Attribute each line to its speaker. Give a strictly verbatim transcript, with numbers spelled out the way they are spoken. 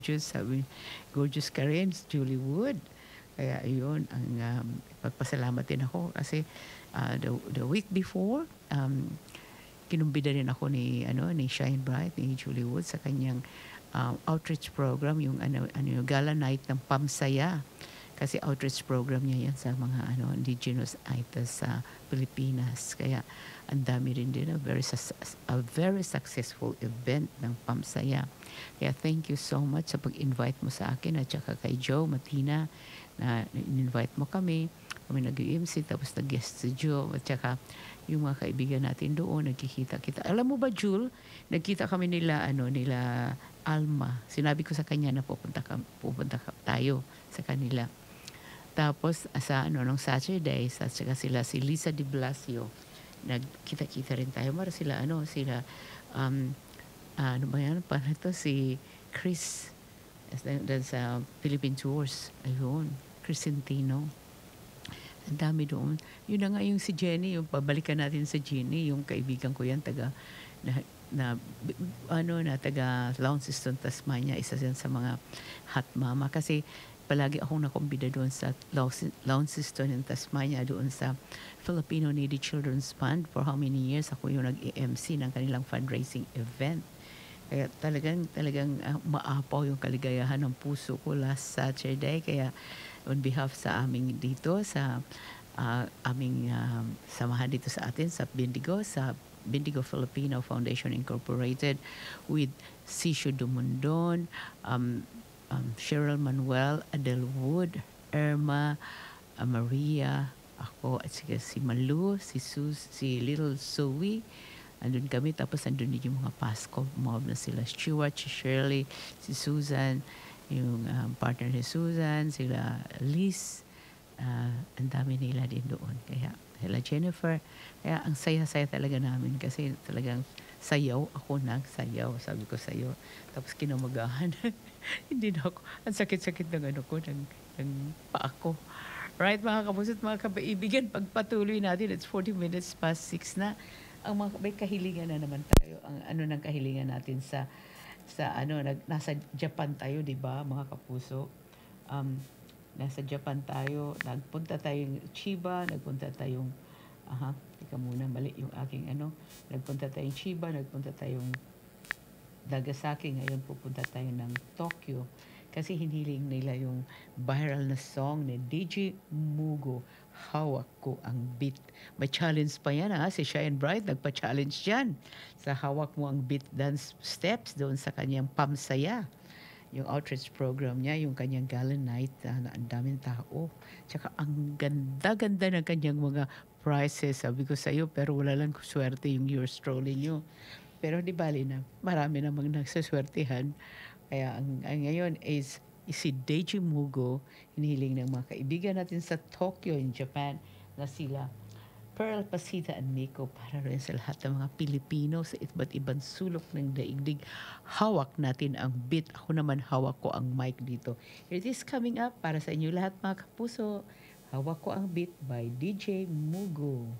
Speaker 1: gorgeous, sabi, gorgeous ka rin, Julie Wood. Kaya yun, ang um, pagpasalamat din ako kasi uh, the, the week before, um, kinumbida rin ako ni ano ni Shine Bright, ni Julie Wood sa kanyang um, outreach program, yung ano, ano yung gala night ng Pamsaya. Kasi outreach program niya yan sa mga ano indigenous itas sa Pilipinas. Kaya ang dami rin din a very, a very successful event ng Pamsaya. Kaya thank you so much sa pag-invite mo sa akin at saka kay Joe Matina na in-invite mo kami. Kami nag-M C tapos nag-guest si Joe at saka yung mga kaibigan natin doon nagkikita-kita. Alam mo ba, Jul, nagkita kami nila ano nila Alma. Sinabi ko sa kanya na pupunta ka, pupunta ka, tayo sa kanila. Tapos sa ano nung Saturday, sa saka sila si Lisa De Blasio, nagkita-kita rin tayo. Mara sila ano, sila um ano ba yan? Paano ito? Si Chris dan sa Philippine Tours. Ayun, Chris Centino. Ang dami doon. Yun na nga yung si Jenny, yung pabalikan natin sa Jenny, yung kaibigan ko yan, taga na, na ano na taga Launceston, Tasmania, isa yan sa mga hot mama kasi palagi akong nakumbida doon sa Launceston in Tasmania, doon sa Filipino Needy Children's Fund. For how many years ako yung nag-M C ng kanilang fundraising event. Kaya talagang, talagang uh, maapaw yung kaligayahan ng puso ko last Saturday. Kaya on behalf sa aming dito, sa uh, aming uh, samahan dito sa atin, sa Bendigo, sa Bendigo Filipino Foundation Incorporated with Sisho Dumundon, um, um, Cheryl Manuel, Adele Wood, Irma, uh, Maria, ako at si, si Malu, si Sus, si Little Zoe. Andun kami, tapos andun din yung mga Pasko mob na sila Stuart, si Shirley, si Susan, yung um, partner ni Susan, sila Liz, uh, ang dami nila din doon. Kaya sila Jennifer, kaya ang saya-saya talaga namin kasi talagang sayaw, ako nagsayaw, sabi ko sayo. Tapos kinamagahan, hindi na ako, ang sakit-sakit ng ano ko, ng, ng paa ko. Right mga kapuso't mga kabaibigan, pagpatuloy natin, it's forty minutes past six na. Ang mga may kahilingan na naman tayo, ang ano ng kahilingan natin sa sa ano nag, nasa Japan tayo, 'di ba mga kapuso? Um nasa Japan tayo, nagpunta tayong Chiba, nagpunta tayong aha, tika muna, mali yung aking ano, nagpunta tayong Chiba, nagpunta tayong Nagasaki, ngayon pupunta tayo ng Tokyo kasi hiniling nila yung viral na song ni D J Mugo, Hawak Ko Ang Beat. May challenge pa yan ha, si Shine Bright nagpa-challenge dyan sa Hawak Mo Ang Beat dance steps doon sa kanyang Pamsaya. Yung outreach program niya, yung kanyang gala night, uh, ang daming tao. Tsaka ang ganda-ganda ng kanyang mga prizes. Sabi ko sa'yo, pero wala lang swerte yung yours truly nyo. Pero di bali na, marami namang nagsaswertihan. Kaya ang, ang ngayon is, is si Deji Mugo, hinihiling ng mga kaibigan natin sa Tokyo in Japan na sila Pearl Pasita and Nico para rin sa lahat ng mga Pilipino sa iba't ibang sulok ng daigdig. Hawak natin ang beat. Ako naman hawak ko ang mic dito. It is coming up para sa inyo lahat mga kapuso. Hawak ko ang beat by D J Mugo.